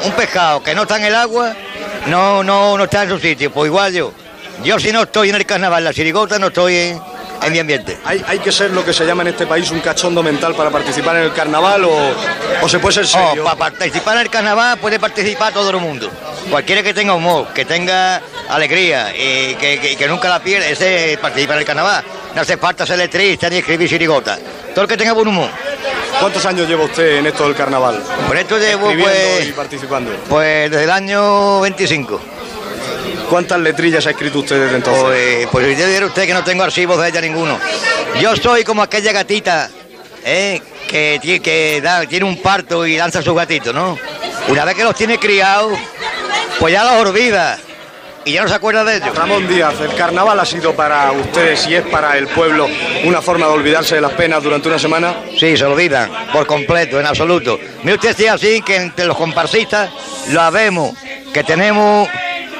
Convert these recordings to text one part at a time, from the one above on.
un pescado que no está en el agua, no está en su sitio. Pues igual yo si no estoy en el carnaval, la chirigota, no estoy en mi ambiente. ¿Hay que ser lo que se llama en este país un cachondo mental para participar en el carnaval o se puede ser serio? Para participar en el carnaval puede participar todo el mundo. Cualquiera que tenga humor, que tenga alegría y que nunca la pierda, ese participa en el carnaval. No hace falta ser letrista ni escribir chirigota. Todo el que tenga buen humor. ¿Cuántos años lleva usted en esto del carnaval? Por esto llevo y participando. Pues desde el año 25. ¿Cuántas letrillas ha escrito usted desde entonces? Pues yo diré usted que no tengo archivos de ella ninguno. Yo soy como aquella gatita que tiene un parto y lanza a sus gatitos, ¿no? Una vez que los tiene criados, pues ya los olvida y ya no se acuerda de ellos. Ramón Díaz, ¿el carnaval ha sido para ustedes y es para el pueblo una forma de olvidarse de las penas durante una semana? Sí, se olvidan por completo, en absoluto. Mire usted, si es así, que entre los comparsistas lo habemos, que tenemos...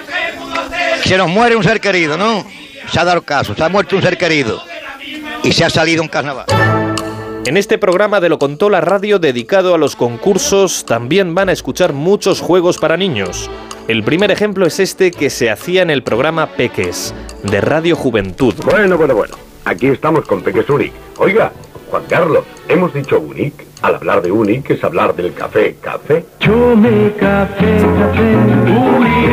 Se nos muere un ser querido, ¿no? Se ha dado caso, se ha muerto un ser querido y se ha salido un carnaval. En este programa de Lo Contó la Radio dedicado a los concursos también van a escuchar muchos juegos para niños. El primer ejemplo es este que se hacía en el programa Peques, de Radio Juventud. Bueno. Aquí estamos con Peques Unic. Oiga, Juan Carlos, hemos dicho Unic. Al hablar de Unic es hablar del café. Chome café, Unic.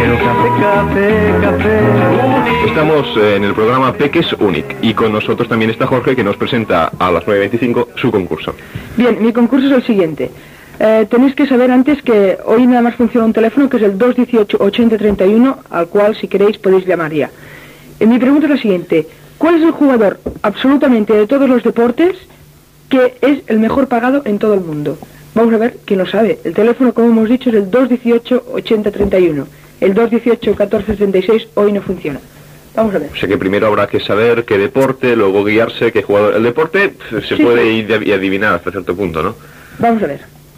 Quiero café, Unic. Estamos en el programa Peques Unic y con nosotros también está Jorge, que nos presenta a las 9:25 su concurso. Bien, mi concurso es el siguiente. Tenéis que saber antes que hoy nada más funciona un teléfono que es el 218-8031, al cual si queréis podéis llamar ya. Mi pregunta es la siguiente. ¿Cuál es el jugador absolutamente de todos los deportes que es el mejor pagado en todo el mundo? Vamos a ver quién lo sabe. El teléfono, como hemos dicho, es el 218-8031. El 218-1476 hoy no funciona. Vamos a ver. O sea que primero habrá que saber qué deporte, luego guiarse qué jugador. El deporte se puede ir y adivinar hasta cierto punto, ¿no? Vamos a ver.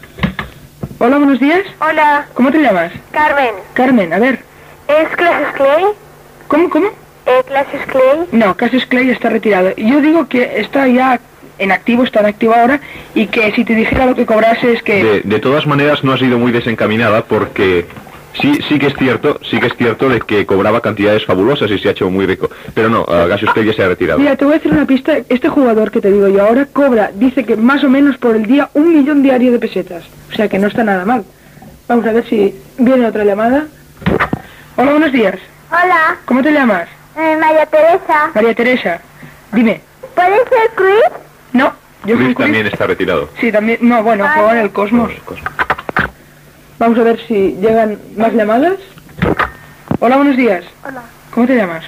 Hola, buenos días. Hola. ¿Cómo te llamas? Carmen. Carmen, a ver. ¿Es Cassius Clay? ¿Cómo? ¿Cassius Clay? No, Cassius Clay está retirado. Yo digo que está ya en activo ahora, y que si te dijera lo que cobrase es que... De todas maneras no ha sido muy desencaminada porque... Sí que es cierto de que cobraba cantidades fabulosas y se ha hecho muy rico. Pero no, Cassius Clay ya se ha retirado. Mira, te voy a decir una pista. Este jugador que te digo yo ahora cobra, dice que más o menos por el día 1 millón diario de pesetas. O sea que no está nada mal. Vamos a ver si viene otra llamada. Hola, buenos días. Hola. ¿Cómo te llamas? María Teresa. María Teresa. Dime. ¿Puede ser Chris? No, yo soy Chris también está retirado. Sí, también. No, bueno, juega en el Cosmos. Vamos a ver si llegan más llamadas. Hola, buenos días. Hola. ¿Cómo te llamas?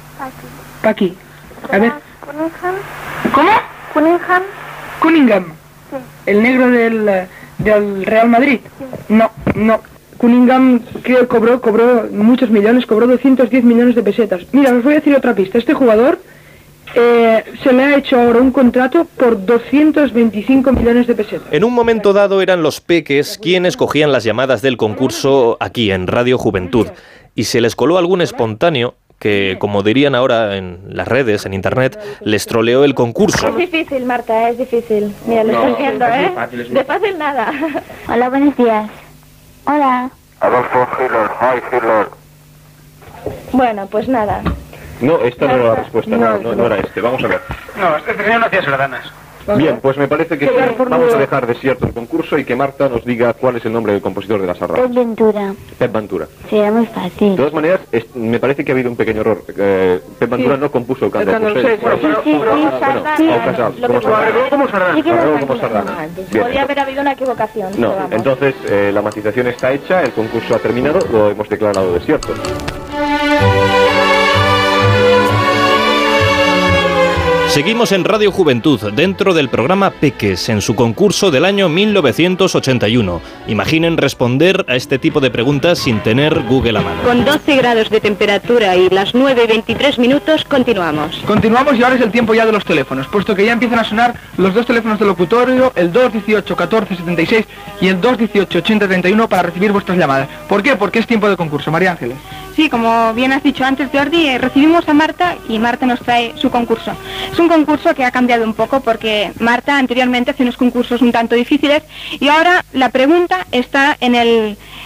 Paqui. A ver. ¿Cunningham? ¿Cómo? ¿Cunningham? Cunningham. Sí. ¿El negro del Real Madrid? Sí. No. Cunningham creo cobró muchos millones, cobró 210 millones de pesetas. Mira, os voy a decir otra pista. Este jugador se le ha hecho ahora un contrato por 225 millones de pesetas. En un momento dado eran los Peques quienes cogían las llamadas del concurso aquí en Radio Juventud y se les coló algún espontáneo que, como dirían ahora en las redes, en internet, les troleó el concurso. Es difícil, Marta, es difícil. Mira, lo estás viendo, ¿eh? De fácil nada. Hola, buenos días. Hola. Adolfo Hitler, hi Hitler. Bueno, pues nada. No, esta no era la respuesta, no era este. Vamos a ver. No, este señor no hacía sardanas. Bien, pues me parece que vamos a dejar desierto el concurso y que Marta nos diga cuál es el nombre del compositor de las sardanas. Pep Ventura. Pep Ventura. Sí, era muy fácil. De todas maneras, me parece que ha habido un pequeño error. Pep Ventura no compuso el canto de Purcell. Como sardanas. Podría haber habido una equivocación. No, entonces la matización está hecha, el concurso ha terminado, lo hemos declarado desierto. Seguimos en Radio Juventud, dentro del programa Peques, en su concurso del año 1981. Imaginen responder a este tipo de preguntas sin tener Google a mano. Con 12 grados de temperatura y las 9:23, continuamos. Continuamos y ahora es el tiempo ya de los teléfonos, puesto que ya empiezan a sonar los dos teléfonos del locutorio, el 218-1476 y el 218-8031 para recibir vuestras llamadas. ¿Por qué? Porque es tiempo de concurso. María Ángeles. Sí, como bien has dicho antes, Jordi, recibimos a Marta y Marta nos trae su concurso. Es un concurso que ha cambiado un poco porque Marta anteriormente hacía unos concursos un tanto difíciles y ahora la pregunta está en el